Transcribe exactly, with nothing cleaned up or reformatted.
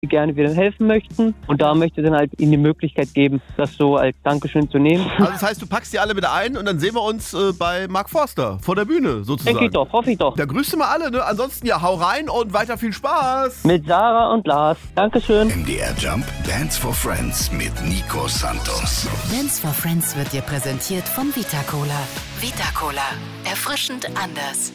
die gerne wieder helfen möchten. Und da möchte ich dann halt ihnen die Möglichkeit geben, das so als Dankeschön zu nehmen. Also das heißt, du packst die alle mit ein und dann sehen wir uns äh, bei Mark Forster vor der Bühne sozusagen. Denke ich doch, hoffe ich doch. Da grüßt du mal alle, ne? Ansonsten ja, hau rein und weiter viel Spaß. Mit Sarah und Lars. Dankeschön. M D R Jump Dance for Friends mit Nico Santos. Dance for Friends wird dir präsentiert von Vita Cola. Vita Cola. Erfrischend anders.